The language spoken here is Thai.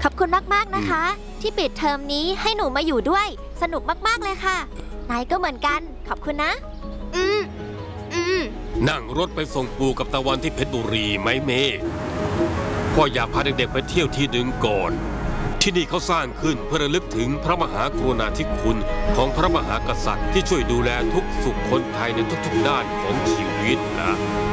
ขอบคุณมากๆนะคะ ที่ปิดเทอมนี้ให้หนูมาอยู่ด้วยสนุกมากๆเลยค่ะนายก็เหมือนกันขอบคุณนะนั่งรถไปส่งปู่กับตะวันที่เพชรบุรีไหมเมย์พ่ออยากพาเด็กๆไปเที่ยวที่หนึ่งก่อนที่นี่เขาสร้างขึ้นเพื่อระลึกถึงพระมหากรุณาธิคุณของพระมหากษัตริย์ที่ช่วยดูแลทุกสุขคนไทยในทุกๆด้านของชีวิตนะ